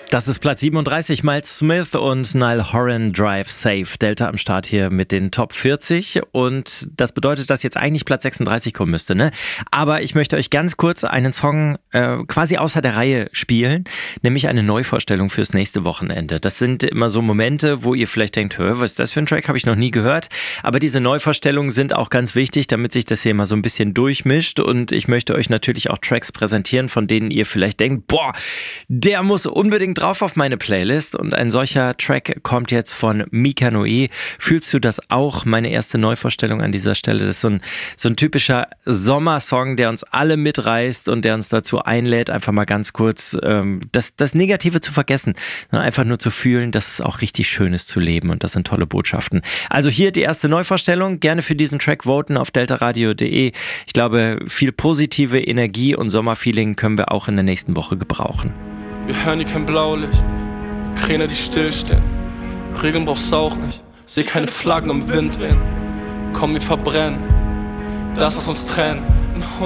Das ist Platz 37, Miles Smith und Niall Horan, Drive Safe. Delta am Start hier mit den Top 40 und das bedeutet, dass jetzt eigentlich Platz 36 kommen müsste, ne? Aber ich möchte euch ganz kurz einen Song quasi außer der Reihe spielen, nämlich eine Neuvorstellung fürs nächste Wochenende. Das sind immer so Momente, wo ihr vielleicht denkt, was ist das für ein Track, habe ich noch nie gehört. Aber diese Neuvorstellungen sind auch ganz wichtig, damit sich das hier mal so ein bisschen durchmischt und ich möchte euch natürlich auch Tracks präsentieren, von denen ihr vielleicht denkt, boah, der muss unbedingt drauf auf meine Playlist und ein solcher Track kommt jetzt von Mika Noé. Fühlst du das auch? Meine erste Neuvorstellung an dieser Stelle. Das ist so ein typischer Sommersong, der uns alle mitreißt und der uns dazu einlädt, einfach mal ganz kurz das Negative zu vergessen, sondern einfach nur zu fühlen, dass es auch richtig schön ist zu leben und das sind tolle Botschaften. Also hier die erste Neuvorstellung. Gerne für diesen Track voten auf deltaradio.de. Ich glaube, viel positive Energie und Sommerfeeling können wir auch in der nächsten Woche gebrauchen. Wir hören hier kein Blaulicht, Kräne, die stillstehen. Regeln brauchst du auch nicht, seh keine Flaggen im Wind wehen. Komm, wir verbrennen das, was uns trennt, in